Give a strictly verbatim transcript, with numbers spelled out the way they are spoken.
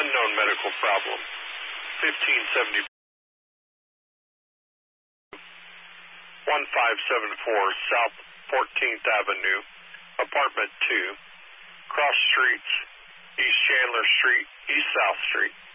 unknown medical problem. fifteen seventy, one five seven four South fourteenth Avenue, Apartment two, cross streets, East Chandler Street, East South Street.